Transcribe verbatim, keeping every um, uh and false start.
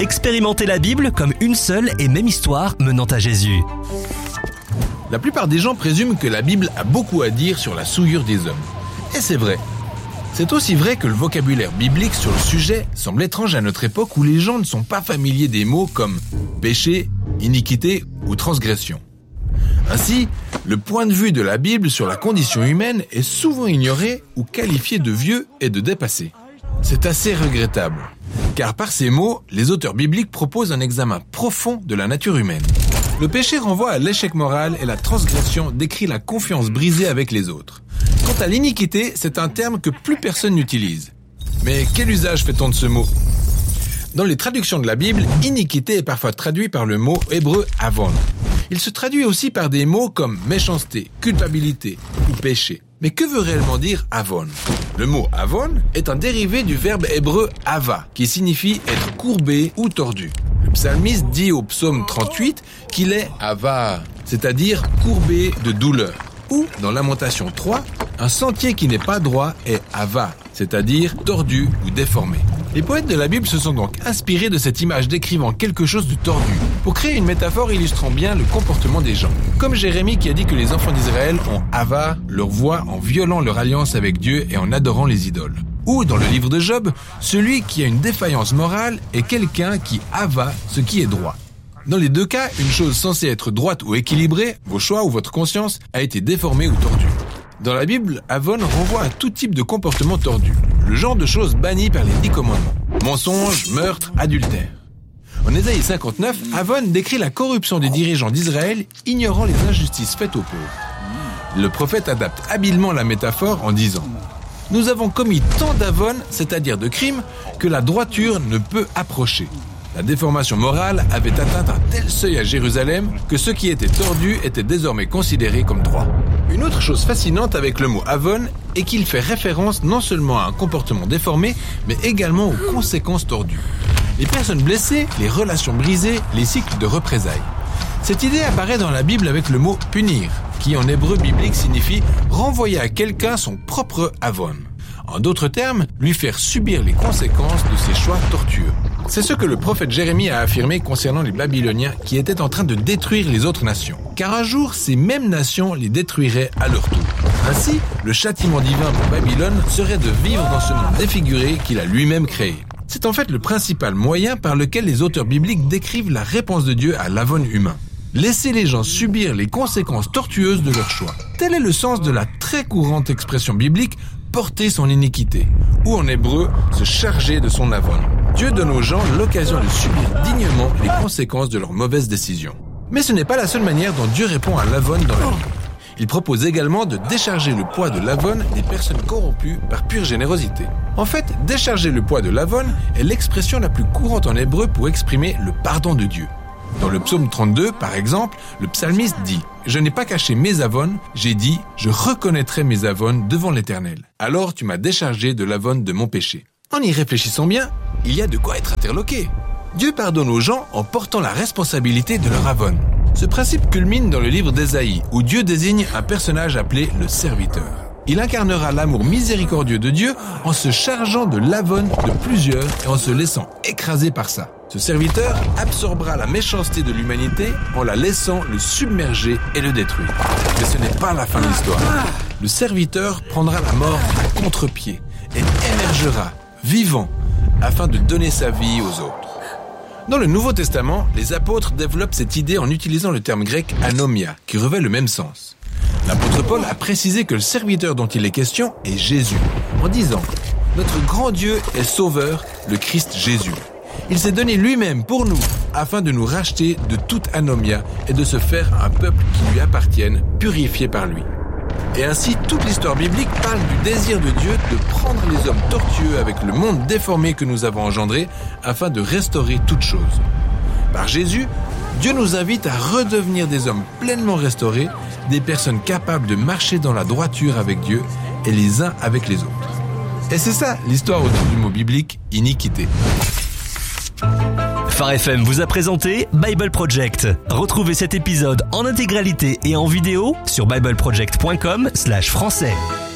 Expérimentez la Bible comme une seule et même histoire menant à Jésus. La plupart des gens présument que la Bible a beaucoup à dire sur la souillure des hommes. Et c'est vrai. C'est aussi vrai que le vocabulaire biblique sur le sujet semble étrange à notre époque où les gens ne sont pas familiers des mots comme péché, iniquité ou transgression. Ainsi, le point de vue de la Bible sur la condition humaine est souvent ignoré ou qualifié de vieux et de dépassé. C'est assez regrettable, car par ces mots, les auteurs bibliques proposent un examen profond de la nature humaine. Le péché renvoie à l'échec moral et la transgression décrit la confiance brisée avec les autres. Quant à l'iniquité, c'est un terme que plus personne n'utilise. Mais quel usage fait-on de ce mot ? Dans les traductions de la Bible, iniquité est parfois traduit par le mot hébreu avon. Il se traduit aussi par des mots comme méchanceté, culpabilité ou péché. Mais que veut réellement dire avon ? Le mot avon est un dérivé du verbe hébreu ava, qui signifie être courbé ou tordu. Le psalmiste dit au psaume trente-huit qu'il est ava, c'est-à-dire courbé de douleur. Ou, dans Lamentation trois, un sentier qui n'est pas droit est ava, c'est-à-dire tordu ou déformé. Les poètes de la Bible se sont donc inspirés de cette image décrivant quelque chose de tordu, pour créer une métaphore illustrant bien le comportement des gens. Comme Jérémie qui a dit que les enfants d'Israël ont ava leur voix en violant leur alliance avec Dieu et en adorant les idoles. Ou, dans le livre de Job, celui qui a une défaillance morale est quelqu'un qui ava ce qui est droit. Dans les deux cas, une chose censée être droite ou équilibrée, vos choix ou votre conscience, a été déformée ou tordue. Dans la Bible, avon renvoie à tout type de comportement tordu, le genre de choses bannies par les dix commandements. Mensonge, meurtre, adultère. En Ésaïe cinquante-neuf, avon décrit la corruption des dirigeants d'Israël, ignorant les injustices faites aux pauvres. Le prophète adapte habilement la métaphore en disant « Nous avons commis tant d'avon, c'est-à-dire de crimes, que la droiture ne peut approcher. » La déformation morale avait atteint un tel seuil à Jérusalem que ce qui était tordu était désormais considéré comme droit. Une autre chose fascinante avec le mot avon est qu'il fait référence non seulement à un comportement déformé, mais également aux conséquences tordues. Les personnes blessées, les relations brisées, les cycles de représailles. Cette idée apparaît dans la Bible avec le mot punir, qui en hébreu biblique signifie renvoyer à quelqu'un son propre avon. En d'autres termes, lui faire subir les conséquences de ses choix tortueux. C'est ce que le prophète Jérémie a affirmé concernant les Babyloniens qui étaient en train de détruire les autres nations. Car un jour, ces mêmes nations les détruiraient à leur tour. Ainsi, le châtiment divin pour Babylone serait de vivre dans ce monde défiguré qu'il a lui-même créé. C'est en fait le principal moyen par lequel les auteurs bibliques décrivent la réponse de Dieu à l'avon humain. Laisser les gens subir les conséquences tortueuses de leurs choix. Tel est le sens de la très courante expression biblique « porter son iniquité » ou en hébreu « se charger de son avon ». Dieu donne aux gens l'occasion de subir dignement les conséquences de leurs mauvaises décisions. Mais ce n'est pas la seule manière dont Dieu répond à l'avon dans la Bible. Il propose également de décharger le poids de l'avon des personnes corrompues par pure générosité. En fait, décharger le poids de l'avon est l'expression la plus courante en hébreu pour exprimer le pardon de Dieu. Dans le psaume trente-deux, par exemple, le psalmiste dit « Je n'ai pas caché mes avons, j'ai dit « Je reconnaîtrai mes avons devant l'Éternel. Alors tu m'as déchargé de l'avon de mon péché. » En y réfléchissant bien, il y a de quoi être interloqué. Dieu pardonne aux gens en portant la responsabilité de leur avon. Ce principe culmine dans le livre d'Ésaïe, où Dieu désigne un personnage appelé le serviteur. Il incarnera l'amour miséricordieux de Dieu en se chargeant de l'avon de plusieurs et en se laissant écraser par ça. Ce serviteur absorbera la méchanceté de l'humanité en la laissant le submerger et le détruire. Mais ce n'est pas la fin de l'histoire. Le serviteur prendra la mort à contre-pied et émergera, vivant, afin de donner sa vie aux autres. Dans le Nouveau Testament, les apôtres développent cette idée en utilisant le terme grec anomia, qui revêt le même sens. L'apôtre Paul a précisé que le serviteur dont il est question est Jésus, en disant « Notre grand Dieu est sauveur, le Christ Jésus. Il s'est donné lui-même pour nous, afin de nous racheter de toute anomia et de se faire un peuple qui lui appartienne, purifié par lui. » Et ainsi, toute l'histoire biblique parle du désir de Dieu de prendre les hommes tortueux avec le monde déformé que nous avons engendré, afin de restaurer toutes choses. Par Jésus, Dieu nous invite à redevenir des hommes pleinement restaurés, des personnes capables de marcher dans la droiture avec Dieu et les uns avec les autres. Et c'est ça l'histoire autour du mot biblique « iniquité ». Phare F M vous a présenté Bible Project. Retrouvez cet épisode en intégralité et en vidéo sur bible project point com slash français.